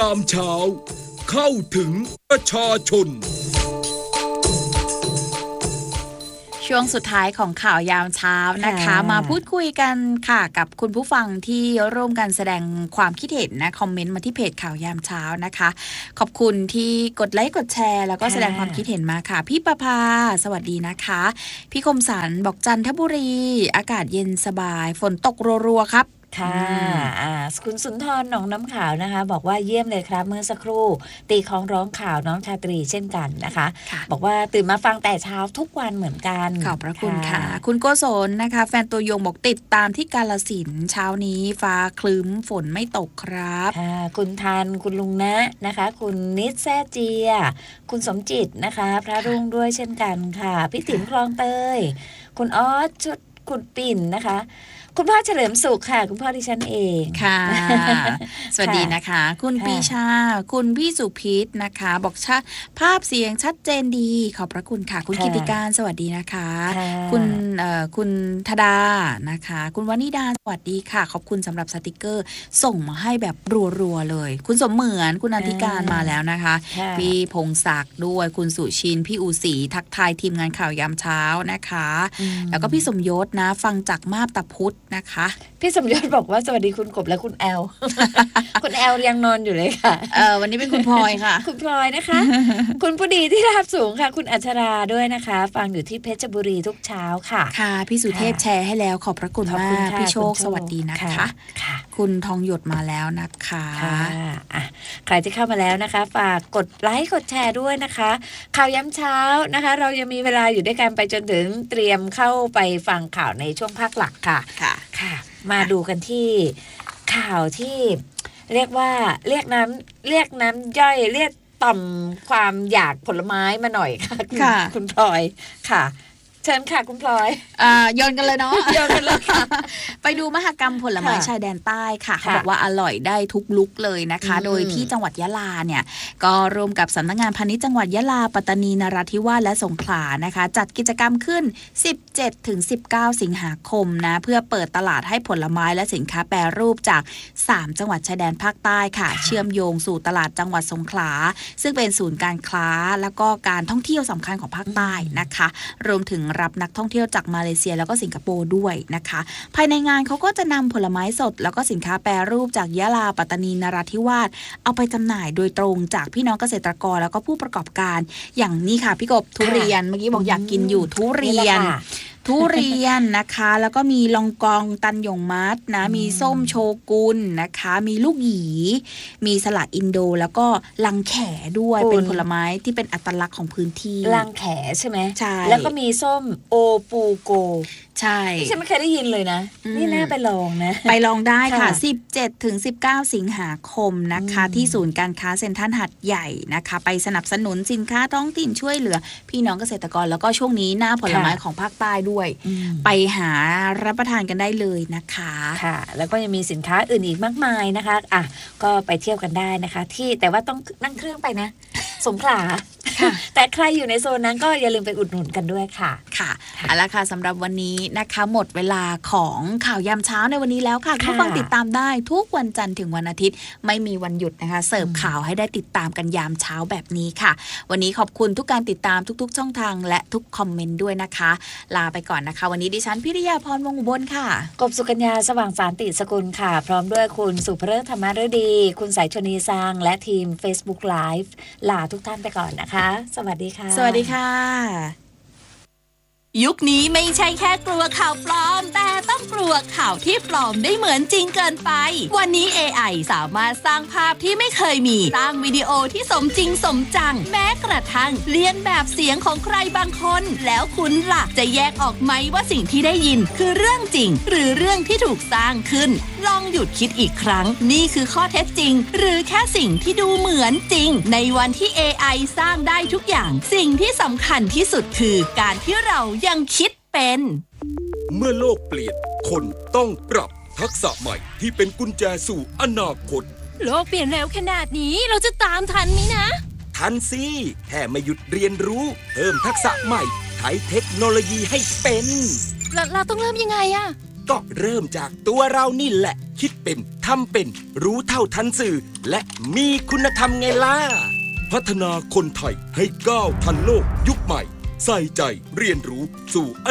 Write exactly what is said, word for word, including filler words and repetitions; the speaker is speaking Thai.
ามเช้าเข้าถึงประชาชนช่วงสุดท้ายของข่าวยามเช้านะคะมาพูดคุยกันค่ะกับคุณผู้ฟังที่ร่วมกันแสดงความคิดเห็นนะคอมเมนต์มาที่เพจข่าวยามเช้านะคะขอบคุณที่กดไลค์กดแชร์แล้วก็แสดงความคิดเห็นมาค่ะพี่ประภาสวัสดีนะคะพี่คมสันบอกจันทบุรีอากาศเย็นสบายฝนตกรัวๆครับค่ะอ่าคุณสุนทรหนองน้ำขาวนะคะบอกว่าเยี่ยมเลยครับเมื่อสักครู่ตีคล้องร้องข่าวน้องชาตรีเช่นกันนะคะบอกว่าตื่นมาฟังแต่เช้าทุกวันเหมือนกันขอบพระคุณค่ะคุณโกศลนะคะแฟนตัวยงบอกติดตามที่กาฬสินธุ์เช้านี้ฟ้าคลึ้มฝนไม่ตกครับค่ะคุณทันคุณลุงนะนะคะคุณนิดแซ่เจียคุณสมจิตนะคะพระรุ่งด้วยเช่นกันค่ะพี่ติ๋มคลองเตยคุณออสชุดคุณปิ่นนะคะคุณพ่อเฉลิมสุขค่ะคุณพ่อดิฉันเองค่ะสวัสดีนะคะคุณปีชาคุณพี่สุพิษนะคะบอกชาภาพเสียงชัดเจนดีขอบพระคุณค่ะคุณกิติการสวัสดีนะคะคุณเอ่อคุณธดานะคะคุณวนิดาสวัสดีค่ะขอบคุณสำหรับสติกเกอร์ส่งมาให้แบบรัวๆเลยคุณสมเหมือนคุณอธิการมาแล้วนะคะพี่พงศักดิ์ด้วยคุณสุชินพี่อูศรีทักทายทีมงานข่าวยามเช้านะคะแล้วก็พี่สมยศนะฟังจากมาบตาพุธนะคะพี่สมยศบอกว่าสวัสดีคุณกบและคุณแอล คุณแอลยังนอนอยู่เลยค่ะเออวันนี้เป็นคุณพลอยค่ะคุณพลอยนะคะ คุณผู้ดีที่ราบสูงค่ะคุณอัชราด้วยนะคะฟังอยู่ที่เพชรบุรีทุกเช้าค่ะค่ะพี่สุเทพแชร์ให้แล้วขอบพระคุณมากพี่โชคสวัสดีนะคะคุณทองหยดมาแล้วนะคะค่ะใครที่เข้ามาแล้วนะคะฝากกดไลค์กดแชร์ด้วยนะคะข่าวย้ำเช้านะคะเรายังมีเวลาอยู่ด้วยกันไปจนถึงเตรียมเข้าไปฟังข่าวในช่วงภาคหลักค่ะค่ะค่ะมาดูกันที่ข่าวที่เรียกว่าเรียกน้ำเรียกน้ำย่อยเรียกต่อมความอยากผลไม้มาหน่อยค่ะคุณพลอยค่ะเชิญค่ะคุณพลอยอ่าโยนกันเลยเนาะโยนกันเลยค่ะไปดูมหกรรมผลไม้ชายแดนใต้ค่ะเขาบอกว่าอร่อยได้ทุกลุกเลยนะคะโดยที่จังหวัดยะลาเนี่ยก็ร่วมกับสำนักงานพาณิชย์จังหวัดยะลาปัตตานีนราธิวาสและสงขลานะคะจัดกิจกรรมขึ้น สิบเจ็ดถึงสิบเก้า สิงหาคมนะเพื่อเปิดตลาดให้ผลไม้และสินค้าแปรรูปจากสามจังหวัดชายแดนภาคใต้ค่ะเชื่อมโยงสู่ตลาดจังหวัดสงขลาซึ่งเป็นศูนย์การค้าแล้วก็การท่องเที่ยวสำคัญของภาคใต้นะคะรวมถึงรับนักท่องเที่ยวจากมาเลเซียแล้วก็สิงคโปร์ด้วยนะคะภายในงานเขาก็จะนำผลไม้สดแล้วก็สินค้าแปรรูปจากยะลาปัตตานีนราธิวาสเอาไปจำหน่ายโดยตรงจากพี่น้องเกษตรกรแล้วก็ผู้ประกอบการอย่างนี้ค่ะพี่กบทุเรียนเมื่อกี้บอกอยากกินอยู่ทุเรียนทุเรียนนะคะแล้วก็มีลองกองตันหยงมัดนะมีส้มโชกุนนะคะมีลูกหยีมีสละอินโดแล้วก็ลังแขด้วยเป็นผลไม้ที่เป็นอัตลักษณ์ของพื้นที่ลังแขใช่ไหมใช่แล้วก็มีส้มโอปูโกใช่ฉันไม่เคยได้ยินเลยนะนี่น่าไปลองนะไปลองได้ค่ะสิบเจ็ดถึงสิบเก้าสิงหาคมนะคะที่ศูนย์การค้าเซ็นทรัลหาดใหญ่นะคะไปสนับสนุนสินค้าท้องถิ่นช่วยเหลือพี่น้องเกษตรกรแล้วก็ช่วงนี้หน้าผลไม้ของภาคใต้ด้วยไปหารับประทานกันได้เลยนะคะค่ะแล้วก็ยังมีสินค้าอื่นอีกมากมายนะคะอ่ะก็ไปเที่ยวกันได้นะคะที่แต่ว่าต้องนั่งเครื่องไปนะสงขลาแต่ใครอยู่ในโซนนั้นก็อย่าลืมไปอุดหนุนกันด้วยค่ะค่ะเอาละค่ะสำหรับวันนี้นะคะหมดเวลาของข่าวยามเช้าในวันนี้แล้วค่ะทุกฟังติดตามได้ทุกวันจันทร์ถึงวันอาทิตย์ไม่มีวันหยุดนะคะเสิร์ฟข่าวให้ได้ติดตามกันยามเช้าแบบนี้ค่ะวันนี้ขอบคุณทุกการติดตามทุกๆช่องทางและทุกคอมเมนต์ด้วยนะคะลาไปก่อนนะคะวันนี้ดิฉันพิริยาพรวงศ์อุบลค่ะกบสุกัญญาสว่างสารติสกุลค่ะพร้อมด้วยคุณสุภเริศธรรมฤดีคุณสายชนีซางและทีม Facebook Live ลาทุกท่านไปก่อนนะคะสวัสดีค่ะสวัสดีค่ะยุคนี้ไม่ใช่แค่กลัวข่าวปลอมแต่ต้องกลัวข่าวที่ปลอมได้เหมือนจริงเกินไปวันนี้ เอ ไอ สามารถสร้างภาพที่ไม่เคยมีสร้างวิดีโอที่สมจริงสมจังแม้กระทั่งเลียนแบบเสียงของใครบางคนแล้วคุณล่ะจะแยกออกไหมว่าสิ่งที่ได้ยินคือเรื่องจริงหรือเรื่องที่ถูกสร้างขึ้นลองหยุดคิดอีกครั้งนี่คือข้อเท็จจริงหรือแค่สิ่งที่ดูเหมือนจริงในวันที่ เอ ไอ สร้างได้ทุกอย่างสิ่งที่สำคัญที่สุดคือการที่เรายังคิดเป็นเมื่อโลกเปลี่ยนคนต้องปรับทักษะใหม่ที่เป็นกุญแจสู่อนาคตโลกเปลี่ยนเร็วขนาดนี้เราจะตามทันไหมนะทันสิแค่ไม่หยุดเรียนรู้เพิ่มทักษะใหม่ใช้เทคโนโลยีให้เป็นเราเราต้องเริ่มยังไงอะก็เริ่มจากตัวเรานี่แหละคิดเป็นทำเป็นรู้เท่าทันสื่อและมีคุณธรรมไงล่ะพัฒนาคนไทยให้ก้าวทันโลกยุคใหม่ใส่ใจเรียนรู้สู่